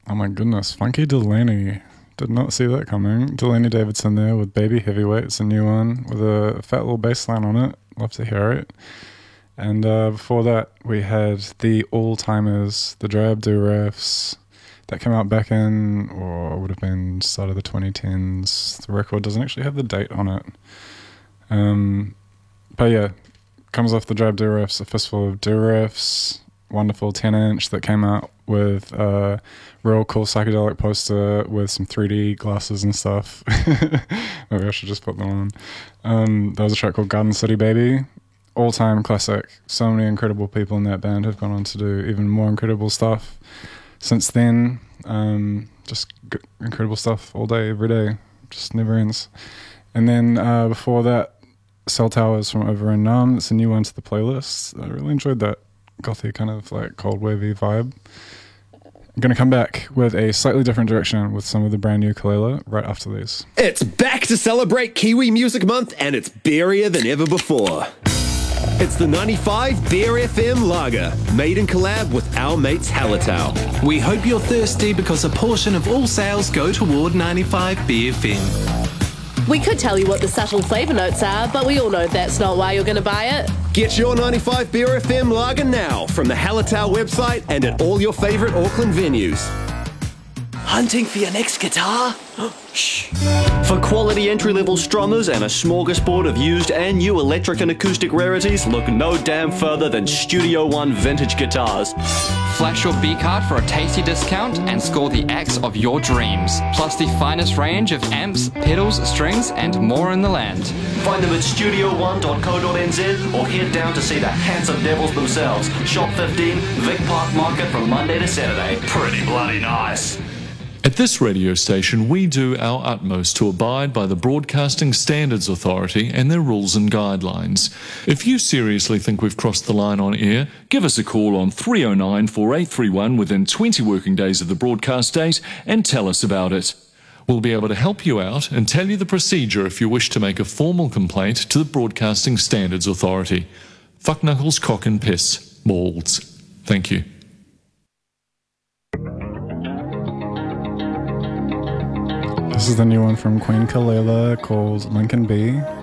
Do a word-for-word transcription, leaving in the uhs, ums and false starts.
Oh my goodness, Funky Delaney. Did not see that coming. Delaney Davidson there with Baby Heavyweights, a new one with a fat little bass line on it. Love to hear it. And uh, before that, we had the All-Timers, the Dry Abdul-Refs. That came out back in, or it would have been start of the twenty tens. The record doesn't actually have the date on it. Um, but yeah, comes off the Dry Abdul-Refs, a fistful of Durefs. Wonderful ten inch that came out with a real cool psychedelic poster with some three D glasses and stuff. Maybe I should just put them on. Um, that was a track called Garden City Baby. All-time classic. So many incredible people in that band have gone on to do even more incredible stuff since then. Um, just g- incredible stuff all day, every day. Just never ends. And then uh, before that, Cell Towers from Over and Numb. It's a new one to the playlist. I really enjoyed that gothy kind of like cold wavy vibe. I'm going to come back with a slightly different direction with some of the brand new Kalela right after these. It's back to celebrate Kiwi Music Month, and it's beerier than ever before. It's the ninety-five Beer F M Lager, made in collab with our mates Hallertau. We hope you're thirsty because a portion of all sales go toward ninety-five Beer F M. We could tell you what the subtle flavour notes are, but we all know that's not why you're going to buy it. Get your ninety-five Beer F M Lager now from the Hallertau website and at all your favourite Auckland venues. Hunting for your next guitar? Shh. For quality entry-level strummers and a smorgasbord of used and new electric and acoustic rarities, look no damn further than Studio One Vintage Guitars. Flash your B-card for a tasty discount and score the axe of your dreams. Plus the finest range of amps, pedals, strings, and more in the land. Find them at studio one dot co dot n z or head down to see the handsome devils themselves. Shop fifteen, Vic Park Market from Monday to Saturday. Pretty bloody nice. At this radio station, we do our utmost to abide by the Broadcasting Standards Authority and their rules and guidelines. If you seriously think we've crossed the line on air, give us a call on three oh nine, four eight three one within twenty working days of the broadcast date and tell us about it. We'll be able to help you out and tell you the procedure if you wish to make a formal complaint to the Broadcasting Standards Authority. Fuck knuckles, cock and piss. Balls. Thank you. This is the new one from Queen Kalela called Lincoln B.